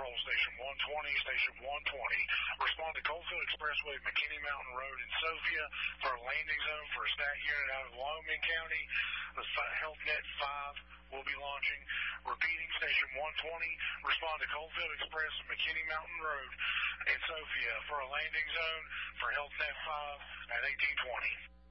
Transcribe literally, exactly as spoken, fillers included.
Patrol Station one twenty, Station one twenty. Respond to Coalfield Expressway, McKinney Mountain Road in Sophia for a landing zone for a stat unit out of Wyoming County. The Health Net five will be launching. Repeating, Station one twenty. Respond to Coalfield Express and McKinney Mountain Road in Sophia for a landing zone for Health Net five at eighteen twenty.